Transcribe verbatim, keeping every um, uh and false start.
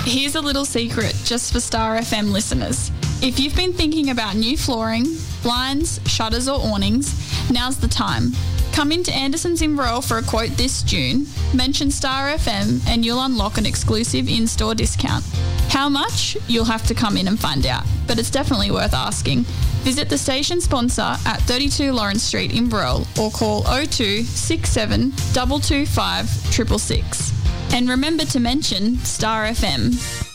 Here's a little secret just for Star F M listeners. If you've been thinking about new flooring, blinds, shutters or awnings, now's the time. Come into Anderson's Inverell for a quote this June, mention Star F M and you'll unlock an exclusive in-store discount. How much? You'll have to come in and find out, but it's definitely worth asking. Visit the station sponsor at thirty-two Lawrence Street, Inverell, or call oh two six seven two two five six six six. And remember to mention Star F M.